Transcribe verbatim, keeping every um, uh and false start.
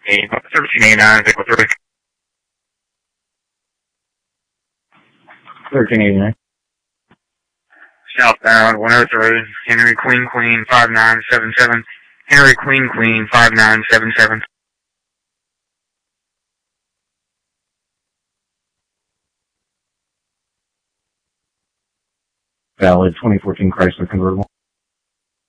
eight, thirteen eighty-nine, vehicle three. thirteen eighty-nine. Southbound one oh three, Henry Queen Queen five nine seven seven. Henry Queen Queen five nine seven seven. Valid twenty fourteen Chrysler convertible.